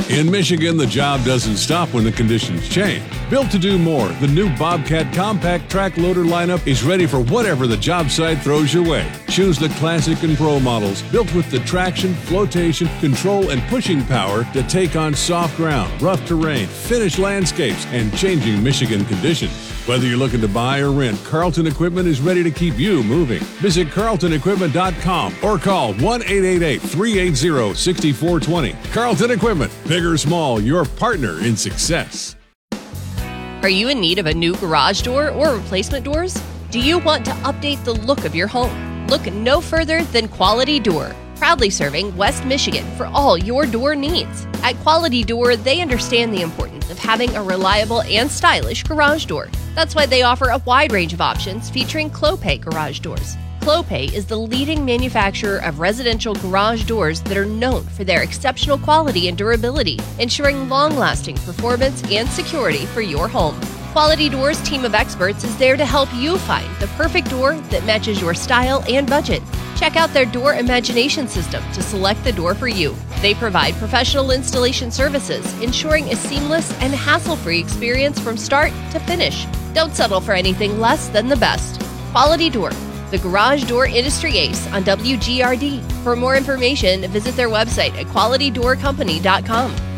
In Michigan, the job doesn't stop when the conditions change. Built to do more, the new Bobcat compact track loader lineup is ready for whatever the job site throws your way. Choose the Classic and Pro models built with the traction, flotation, control, and pushing power to take on soft ground, rough terrain, finished landscapes, and changing Michigan conditions. Whether you're looking to buy or rent, Carlton Equipment is ready to keep you moving. Visit carltonequipment.com or call 1-888-380-6420. Carlton Equipment, big or small, your partner in success. Are you in need of a new garage door or replacement doors? Do you want to update the look of your home? Look no further than Quality Door, proudly serving West Michigan for all your door needs. At Quality Door, they understand the importance of having a reliable and stylish garage door. That's why they offer a wide range of options featuring Clopay garage doors. Clopay is the leading manufacturer of residential garage doors that are known for their exceptional quality and durability, ensuring long-lasting performance and security for your home. Quality Doors' team of experts is there to help you find the perfect door that matches your style and budget. Check out their Door Imagination system to select the door for you. They provide professional installation services, ensuring a seamless and hassle-free experience from start to finish. Don't settle for anything less than the best. Quality Door, the garage door industry ace on WGRD. For more information, visit their website at qualitydoorcompany.com.